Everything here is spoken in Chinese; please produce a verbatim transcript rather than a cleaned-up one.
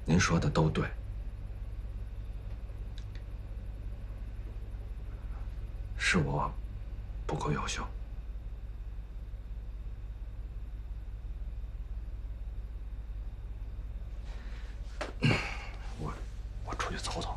您说的都对，是我不够优秀。我我出去走走。